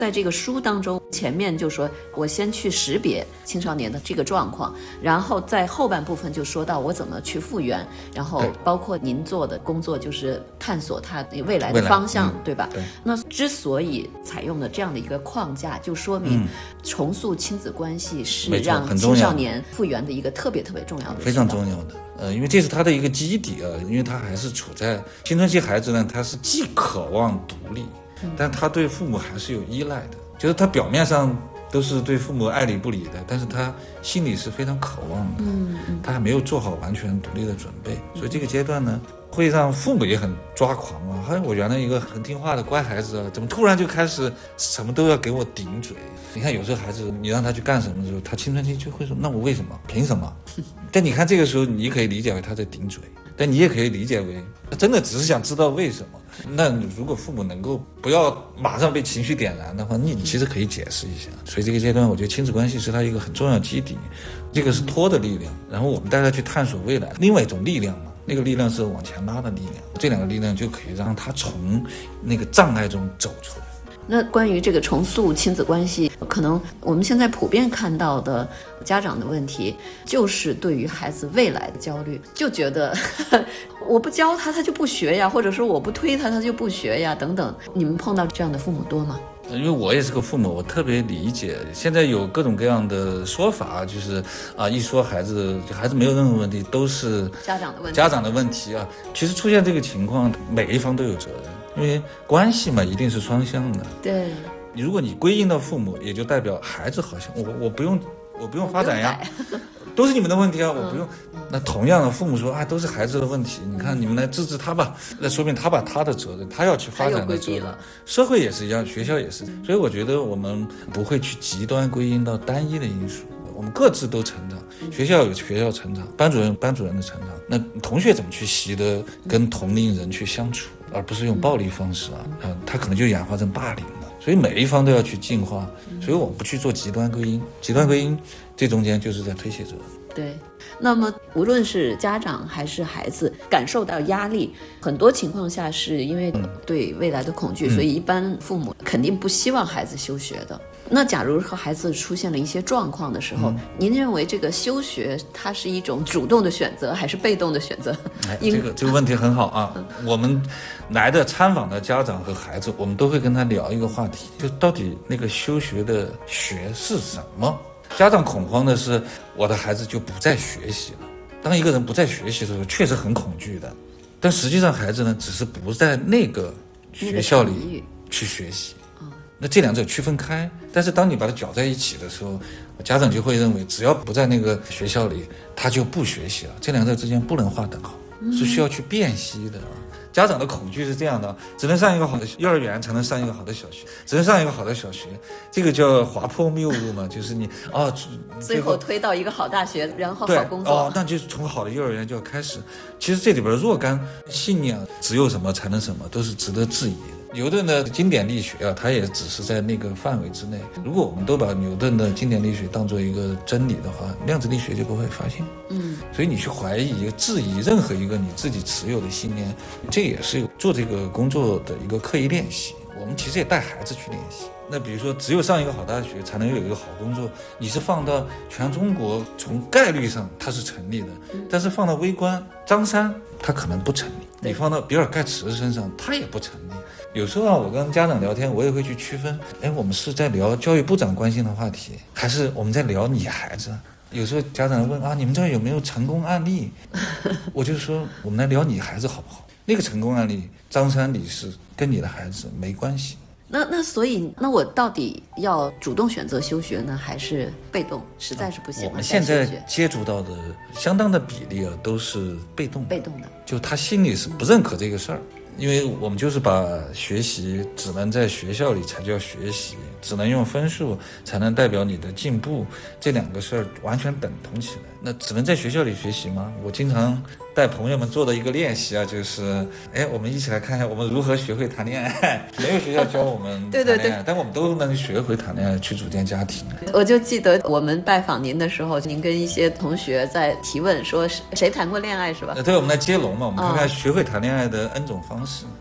在这个书当中，前面就说我先去识别青少年的这个状况，然后在后半部分就说到我怎么去复原，然后包括您做的工作就是探索它未来的方向，对吧？ 对。 那之所以采用的这样的一个框架，就说明重塑亲子关系是让青少年复原的一个特别特别重要的， 非常重要的。因为这是他的一个基底啊，因为他还是处在青春期，孩子呢，他是既渴望独立，但他对父母还是有依赖的，就是他表面上都是对父母爱理不理的，但是他心里是非常渴望的，他还没有做好完全独立的准备，所以这个阶段呢，会让父母也很抓狂啊！我原来一个很听话的乖孩子啊，怎么突然就开始什么都要给我顶嘴？你看有时候孩子，你让他去干什么的时候，他青春期就会说：“那我为什么？凭什么？”但你看这个时候，你可以理解为他在顶嘴，但你也可以理解为他真的只是想知道为什么。那如果父母能够不要马上被情绪点燃的话，你其实可以解释一下。所以这个阶段，我觉得亲子关系是他一个很重要的基底，这个是托的力量。然后我们带他去探索未来另外一种力量嘛，那个力量是往前拉的力量。这两个力量就可以让他从那个障碍中走出来。 那关于这个重塑亲子关系，可能我们现在普遍看到的家长的问题，就是对于孩子未来的焦虑，就觉得我不教他，他就不学呀，或者说我不推他，他就不学呀，等等。你们碰到这样的父母多吗？ 因为我也是个父母，我特别理解。现在有各种各样的说法，就是一说孩子没有任何问题，都是家长的问题啊。其实出现这个情况，每一方都有责任，因为关系嘛，一定是双向的。 对， 如果你归因到父母，也就代表孩子好像我不用发展呀，都是你们的问题啊，我不用。那同样的，父母说都是孩子的问题，你看你们来治治他吧，那说明他把他的责任，他要去发展的责任，社会也是一样，学校也是。所以我觉得我们不会去极端归因到单一的因素，我们各自都成长，学校有学校成长，班主任的成长，那同学怎么去习得跟同龄人去相处，而不是用暴力方式他可能就演化成霸凌了。所以每一方都要去进化，所以我们不去做极端归因，这中间就是在推卸责任。 对，那么无论是家长还是孩子感受到压力，很多情况下是因为对未来的恐惧，所以一般父母肯定不希望孩子休学的。那假如和孩子出现了一些状况的时候，您认为这个休学它是一种主动的选择还是被动的选择？ 这个问题很好啊。我们来的参访的家长和孩子，我们都会跟他聊一个话题，就到底那个休学的学是什么？家长恐慌的是我的孩子就不再学习了。当一个人不再学习的时候，确实很恐惧的。但实际上孩子呢，只是不在那个学校里去学习。那这两者区分开，但是当你把它搅在一起的时候，家长就会认为只要不在那个学校里，他就不学习了。这两者之间不能划等号，是需要去辨析的。家长的恐惧是这样的，只能上一个好的幼儿园才能上一个好的小学，只能上一个好的小学，这个叫滑坡谬误嘛，就是你最后推到一个好大学，然后好工作， 那就是从好的幼儿园就要开始。其实这里边若干信念，只有什么才能什么，都是值得质疑的。牛顿的经典力学它也只是在那个范围之内。如果我们都把牛顿的经典力学当作一个真理的话，量子力学就不会发现。所以你去怀疑、质疑任何一个你自己持有的信念，这也是做这个工作的一个刻意练习。我们其实也带孩子去练习。那比如说，只有上一个好大学才能有一个好工作，你是放到全中国，从概率上它是成立的，但是放到微观张三，它可能不成立。你放到比尔盖茨身上，它也不成立。有时候我跟家长聊天，我也会去区分，我们是在聊教育部长关心的话题，还是我们在聊你孩子？有时候家长问你们这儿有没有成功案例？我就说我们来聊你孩子好不好？那个成功案例，张三李四跟你的孩子没关系。 所以我到底要主动选择休学呢，还是被动？实在是不行了。 我们现在接触到的相当的比例都是被动的，就他心里是不认可这个事儿。因为我们就是把学习只能在学校里才叫学习，只能用分数才能代表你的进步，这两个事儿完全等同起来。那只能在学校里学习吗？我经常带朋友们做的一个练习就是我们一起来看一下我们如何学会谈恋爱。没有学校教我们谈恋爱，但我们都能学会谈恋爱，去组建家庭。 我就记得我们拜访您的时候，您跟一些同学在提问说谁谈过恋爱是吧？ 对，我们来接龙嘛，我们看看学会谈恋爱的 N 种方式。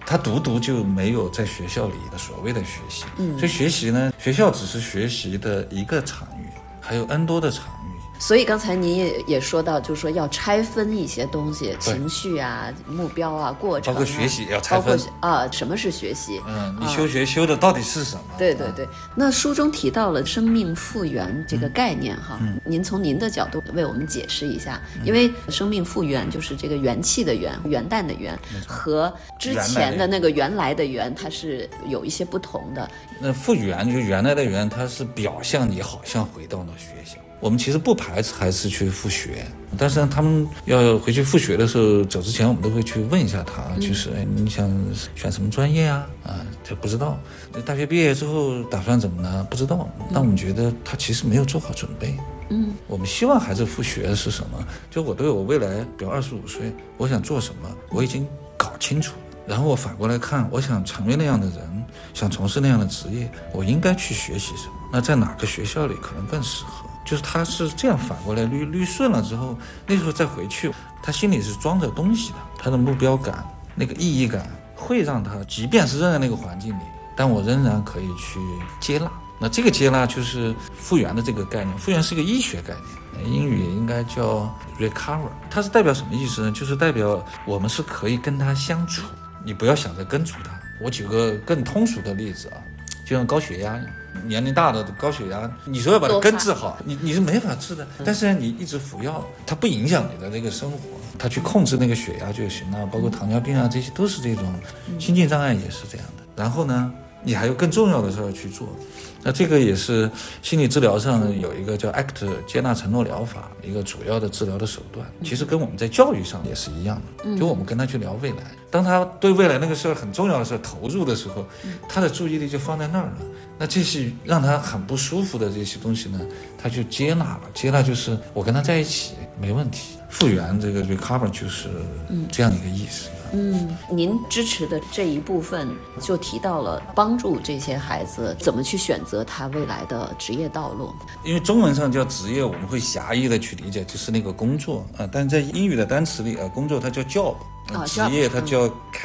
他独就没有在学校里的所谓的学习。所以学习呢，学校只是学习的一个场域，还有 N 多的场域。 所以刚才您也说到，就是说要拆分一些东西，情绪啊、目标啊、过程啊， 包括学习也要拆分什么是学习？ 你修学修的到底是什么？ 对。那书中提到了生命复原这个概念哈，您从您的角度为我们解释一下，因为生命复原就是这个元气的元、元旦的元，和之前的那个原来的元，它是有一些不同的。 那复原就原来的元，它是表象你好像回到了学校。我们其实不排斥孩子去复学，但是他们要回去复学的时候，走之前我们都会去问一下他，就是你想选什么专业啊？他不知道。大学毕业之后打算怎么呢？不知道。那我们觉得他其实没有做好准备。我们希望孩子复学是什么？就我对我未来，比如25岁，我想做什么，我已经搞清楚了。然后我反过来看，我想成为那样的人，想从事那样的职业，我应该去学习什么？那在哪个学校里可能更适合？就是他是这样反过来捋顺了之后，那时候再回去，他心里是装着东西的，他的目标感、那个意义感会让他，即便是扔在那个环境里，但我仍然可以去接纳。那这个接纳就是复原的这个概念，复原是一个医学概念，英语应该叫 recover。它是代表什么意思呢？就是代表我们是可以跟他相处，你不要想着根除他。我举个更通俗的例子啊，就像高血压一样。年龄大的高血压，你说要把它根治好，你是没法治的。但是你一直服药，它不影响你的这个生活，它去控制那个血压就行了。包括糖尿病啊，这些都是这种，心境障碍也是这样的。然后呢，你还有更重要的事儿去做。那这个也是心理治疗上有一个叫 ACT 接纳承诺疗法，一个主要的治疗的手段。其实跟我们在教育上也是一样的，就我们跟他去聊未来，当他对未来那个事儿很重要的事儿投入的时候，他的注意力就放在那儿了。那这些让他很不舒服的这些东西呢，他就接纳了。接纳就是我跟他在一起没问题。复原这个 recover 就是这样一个意思。 您支持的这一部分就提到了帮助这些孩子怎么去选择他未来的职业道路。 因为中文上叫职业，我们会狭义的去理解就是那个工作啊，但是在英语的单词里工作它叫 job，职业它叫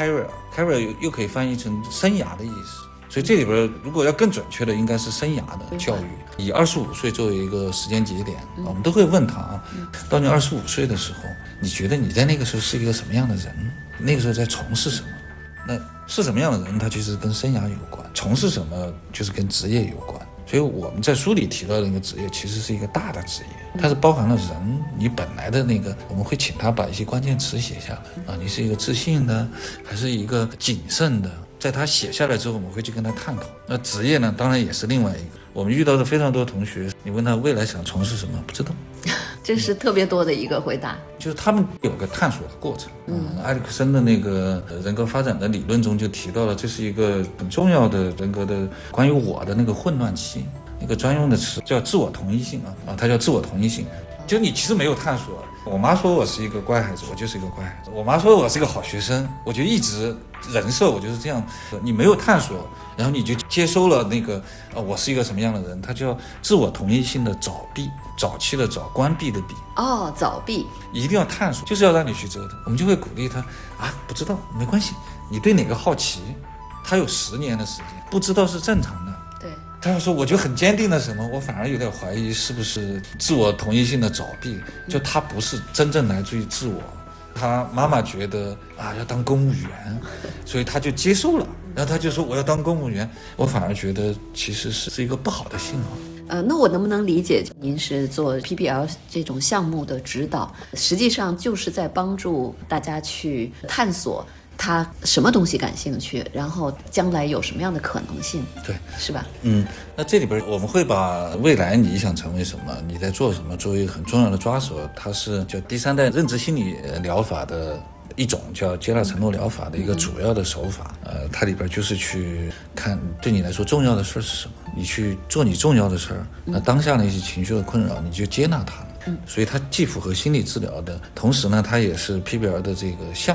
career 又可以翻译成生涯的意思。所以这里边如果要更准确的，应该是生涯的教育。以25岁作为一个时间节点，我们都会问他啊，到你25岁的时候，你觉得你在那个时候是一个什么样的人？那个时候在从事什么？那是什么样的人，他其实跟生涯有关；从事什么，就是跟职业有关。所以我们在书里提到的那个职业，其实是一个大的职业，它是包含了人你本来的那个，我们会请他把一些关键词写下来啊，你是一个自信的，还是一个谨慎的？在他写下来之后，我们会去跟他探讨。那职业呢，当然也是另外一个。我们遇到的非常多同学，你问他未来想从事什么，不知道。 这是特别多的一个回答， 就是他们有个探索的过程。埃里克森的那个人格发展的理论中就提到了，这是一个很重要的人格的关于我的那个混乱期，一个专用的词叫自我同一性它叫自我同一性。就你其实没有探索。我妈说我是一个乖孩子，我就是一个乖孩子。我妈说我是一个好学生，我就一直人设我就是这样。你没有探索，然后你就接收了那个我是一个什么样的人，它叫自我同一性的早闭，早期的早，关闭的闭。 早闭，一定要探索，就是要让你去折腾。我们就会鼓励他不知道没关系，你对哪个好奇，他有10年的时间，不知道是正常的。他要说我就很坚定的什么，我反而有点怀疑是不是自我同一性的早闭，就他不是真正来自于自我。他妈妈觉得要当公务员，所以他就接受了，然后他就说我要当公务员。我反而觉得其实是一个不好的信号。 那我能不能理解您是做 PBL 这种项目的指导，实际上就是在帮助大家去探索他什么东西感兴趣，然后将来有什么样的可能性， 对， 是吧？ 那这里边我们会把未来你想成为什么，你在做什么作为一个很重要的抓手。它是叫第3代认知心理疗法的一种叫接纳承诺疗法的一个主要的手法。它里边就是去看对你来说重要的事是什么，你去做你重要的事儿。那当下那些情绪的困扰，你就接纳它。所以它既符合心理治疗的同时呢，它也是 PBL 的这个项目。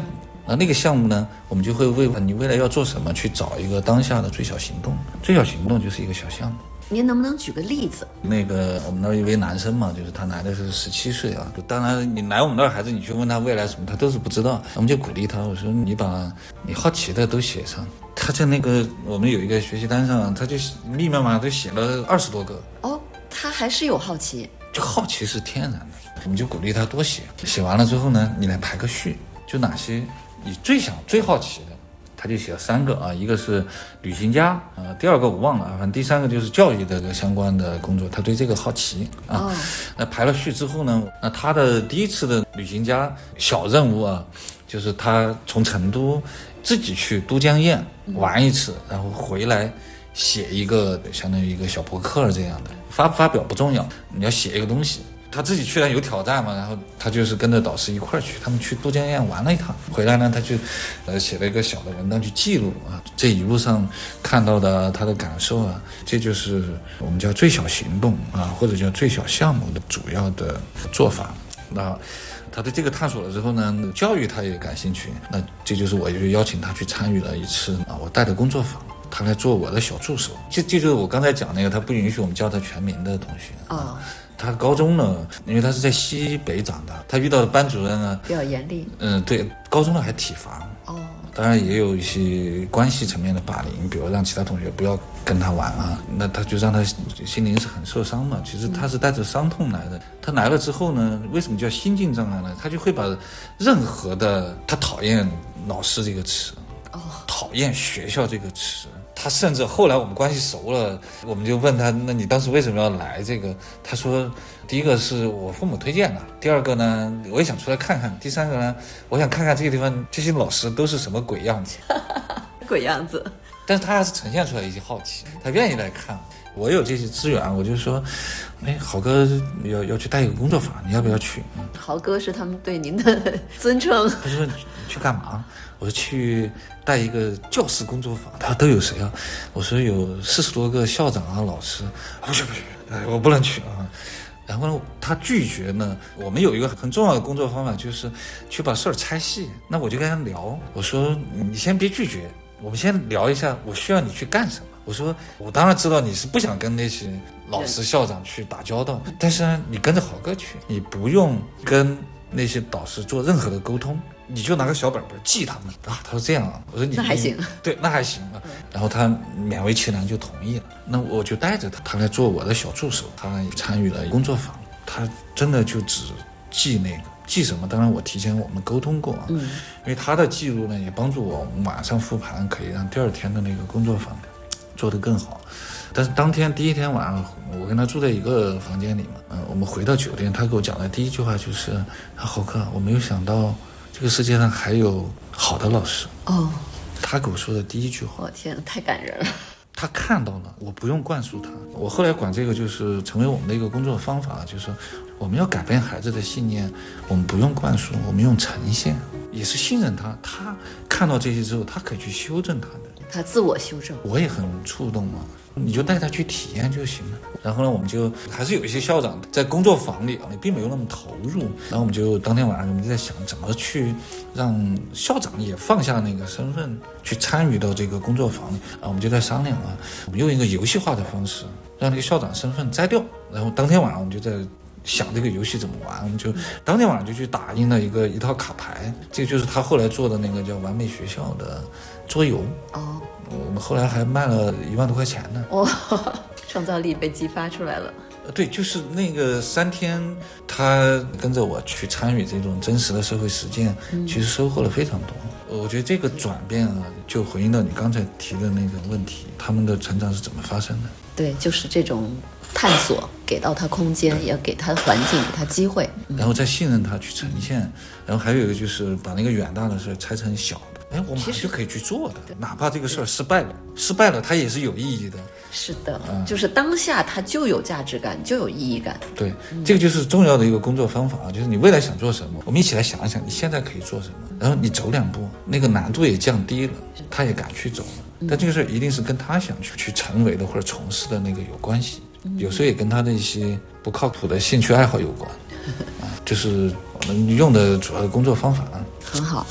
那个项目呢，我们就会为你未来要做什么去找一个当下的最小行动，最小行动就是一个小项目。 您能不能举个例子？ 那个我们那儿一位男生嘛，就是他来的是17岁啊。当然，你来我们那儿孩子，你去问他未来什么，他都是不知道。我们就鼓励他，我说你把你好奇的都写上。他在那个我们有一个学习单上，他就密密麻麻都写了20多个。 哦，他还是有好奇， 就好奇是天然的，我们就鼓励他多写。写完了之后呢，你来排个序，就哪些你最好奇的。他就写了3个啊，一个是旅行家，第2个我忘了，反正第3个就是教育的相关的工作，他对这个好奇啊。那排了序之后呢，那他的第一次的旅行家小任务啊，就是他从成都自己去都江堰玩一次，然后回来写一个相当于一个小博客这样的，发不发表不重要，你要写一个东西。他自己去了有挑战嘛，然后他就是跟着导师一块儿去，他们去都江堰玩了一趟，回来呢他就写了一个小的文章去记录啊这一路上看到的他的感受啊，这就是我们叫最小行动啊，或者叫最小项目的主要的做法。那他对这个探索了之后呢，教育他也感兴趣，那这就是我就邀请他去参与了一次我带的工作坊，他来做我的小助手。这就是我刚才讲那个，他不允许我们叫他全名的同学啊。他高中呢，因为他是在西北长大，他遇到的班主任呢比较严厉。 对，高中呢还体罚。当然也有一些关系层面的霸凌，比如让其他同学不要跟他玩啊，那他就让他心灵是很受伤嘛。其实他是带着伤痛来的。他来了之后呢，为什么叫心境障碍呢？他就会把任何的他讨厌老师这个词，讨厌学校这个词。他甚至后来我们关系熟了，我们就问他，那你当时为什么要来这个？他说，第一个是我父母推荐的，第2个呢，我也想出来看看，第3个呢，我想看看这个地方这些老师都是什么鬼样子。 鬼样子。 但是他还是呈现出来一些好奇，他愿意来看。我有这些资源，我就说，豪哥要去带一个工作坊，你要不要去？ 豪哥是他们对您的尊称。 他说你去干嘛？我说去带一个教师工作坊。他说都有谁啊？我说有40多个校长啊老师。不去，我不能去啊。然后呢，他拒绝呢。我们有一个很重要的工作方法，就是去把事儿拆细。那我就跟他聊，我说你先别拒绝，我们先聊一下，我需要你去干什么。我说我当然知道你是不想跟那些老师校长去打交道，但是呢，你跟着豪哥去，你不用跟那些导师做任何的沟通，你就拿个小本本记他们啊。他说这样啊，我说那还行， 对，那还行啊。然后他勉为其难就同意了。那我就带着他来做我的小助手，他参与了工作坊，他真的就只记那个。记什么？当然我提前我们沟通过啊，因为他的记录呢也帮助我们晚上复盘，可以让第2天的那个工作坊做得更好。但是当天第1天晚上，我跟他住在一个房间里嘛，我们回到酒店，他给我讲的第一句话就是豪哥，我没有想到这个世界上还有好的老师。他给我说的第一句话。 天，太感人了。 他看到了，我不用灌输他。我后来管这个就是成为我们的一个工作方法，就是我们要改变孩子的信念，我们不用灌输，我们用呈现，也是信任他。他看到这些之后，他可以去修正他的， 他自我修正。 我也很触动嘛，你就带他去体验就行了。然后呢，我们就还是有一些校长在工作坊里并没有那么投入，然后我们就当天晚上我们就在想怎么去让校长也放下那个身份去参与到这个工作坊里啊。我们就在商量我们用一个游戏化的方式让那个校长身份摘掉，然后当天晚上我们就在想这个游戏怎么玩，我们就当天晚上就去打印了一套卡牌，这就是他后来做的那个叫完美学校的桌游。我们后来还卖了1万多块钱呢。 创造力被激发出来了。 对，就是那个3天，他跟着我去参与这种真实的社会实践，其实收获了非常多。我觉得这个转变就回应到你刚才提的那个问题，他们的成长是怎么发生的？ 对，就是这种探索，给到他空间，也给他环境，给他机会， 然后再信任他去呈现。然后还有一个就是把那个远大的事拆成小的，我马上就可以去做的，哪怕这个事儿失败了，它也是有意义的。 是的，就是当下它就有价值感，就有意义感。 对，这个就是重要的一个工作方法，就是你未来想做什么，我们一起来想一想，你现在可以做什么，然后你走2步，那个难度也降低了，他也敢去走了。但这个事儿一定是跟他想去成为的或者从事的那个有关系，有时候也跟他的一些不靠谱的兴趣爱好有关。就是我们用的主要的工作方法。 很好。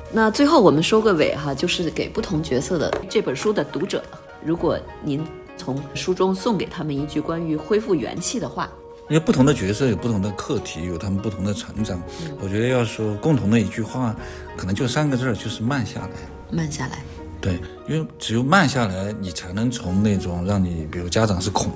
那最后我们收个尾哈，就是给不同角色的这本书的读者，如果您从书中送给他们一句关于恢复元气的话。 因为不同的角色有不同的课题，有他们不同的成长。我觉得要说共同的一句话，可能就3个字，就是慢下来。 慢下来。 对，因为只有慢下来，你才能从那种让你，比如家长是恐